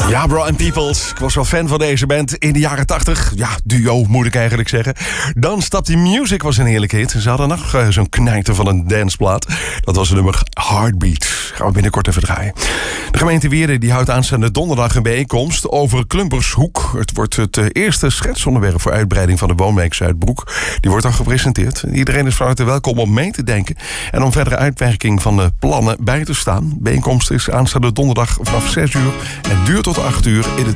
Ja, Bro and Peoples. Ik was wel fan van deze band in de jaren 80. Ja, duo moet ik eigenlijk zeggen. Dan Stop the Music was een heerlijke hit. Ze hadden nog zo'n knijter van een danceplaat. Dat was het nummer Heartbeat. Gaan we binnenkort even draaien. De gemeente Wierde die houdt aanstaande donderdag een bijeenkomst over Klumpershoek. Het wordt het eerste schetsonderwerp voor uitbreiding van de woonwijk Zuidbroek. Die wordt dan gepresenteerd. Iedereen is van harte welkom om mee te denken en om verdere uitwerking van de plannen bij te staan. De bijeenkomst is aanstaande donderdag vanaf 6 uur en duurt tot 8 uur in het